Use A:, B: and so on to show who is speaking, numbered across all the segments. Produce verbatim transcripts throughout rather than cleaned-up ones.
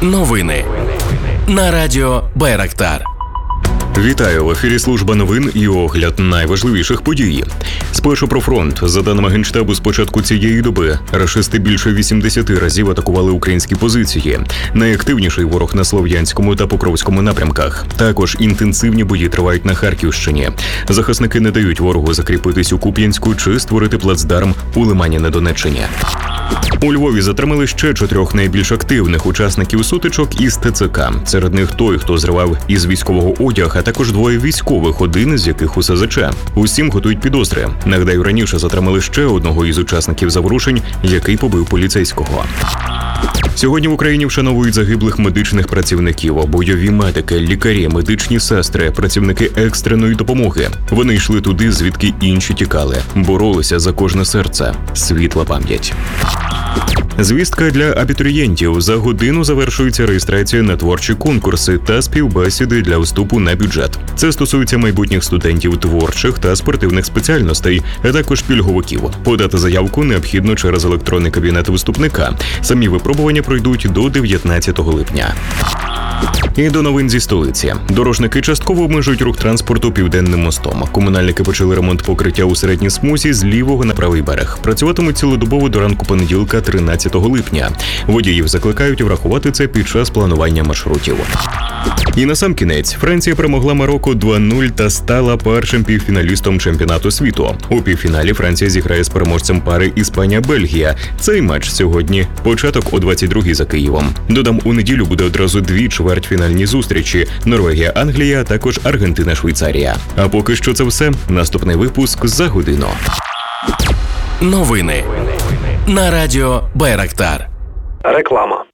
A: Новини на радіо Байрактар.
B: Вітаю, в ефірі служба новин і огляд найважливіших подій. Спершу про фронт. За даними Генштабу, з початку цієї доби рашисти більше вісімдесят разів атакували українські позиції. Найактивніший ворог на Слов'янському та Покровському напрямках. Також інтенсивні бої тривають на Харківщині. Захисники не дають ворогу закріпитись у Куп'янську чи створити плацдарм у Лимані на Донеччині. У Львові затримали ще чотирьох найбільш активних учасників сутичок із ТЦК. Серед них той, хто зривав із військового одяг, а також двоє військових, один з яких у СЗЧ. Усім готують підозри. Нагадаю, раніше затримали ще одного із учасників заворушень, який побив поліцейського. Сьогодні в Україні вшановують загиблих медичних працівників, бойові медики, лікарі, медичні сестри, працівники екстреної допомоги. Вони йшли туди, звідки інші тікали, боролися за кожне серце. Світла пам'ять. Звістка для абітурієнтів. За годину завершується реєстрація на творчі конкурси та співбесіди для вступу на бюджет. Це стосується майбутніх студентів творчих та спортивних спеціальностей, а також пільговиків. Подати заявку необхідно через електронний кабінет вступника. Самі випробування пройдуть до дев'ятнадцятого липня. І до новин зі столиці. Дорожники частково обмежують рух транспорту Південним мостом. Комунальники почали ремонт покриття у середній смузі з лівого на правий берег. Працюватимуть цілодобово до ранку понеділка, тринадцятого липня. Водіїв закликають врахувати це під час планування маршрутів. І насамкінець, Франція перемогла Марокко два нуль та стала першим півфіналістом чемпіонату світу. У півфіналі Франція зіграє з переможцем пари Іспанія-Бельгія. Цей матч сьогодні. Початок о двадцять другій за Києвом. Додам, у неділю буде одразу дві чвертьфінальні зустрічі – Норвегія-Англія, а також Аргентина-Швейцарія. А поки що це все. Наступний випуск за годину.
A: Новини на радіо Байрактар.
C: Реклама.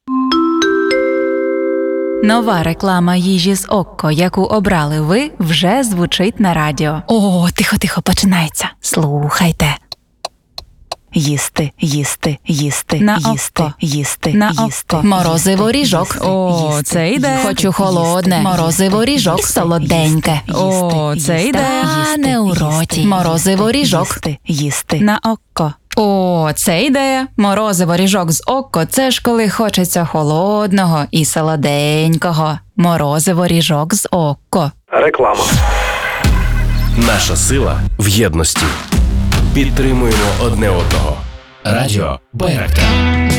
D: Нова реклама їжі з Окко, яку обрали ви, вже звучить на радіо. О, тихо-тихо, починається. Слухайте. Їсти, їсти, їсти, на їсти, око. їсти, на їсти. Око. Морозиво ріжок. О, їсти, це йде. Хочу холодне. Їсти. Морозиво ріжок. Їсти. Солоденьке. Їсти. О, це їсти. йде. Та не у роті. Морозиво ріжок. Їсти, їсти. На око. О, це ідея. Морозиво ріжок з Окко – це ж коли хочеться холодного і солоденького. Морозиво ріжок з Окко.
C: Реклама.
A: Наша сила в єдності. Підтримуємо одне одного. Радіо Байрактар.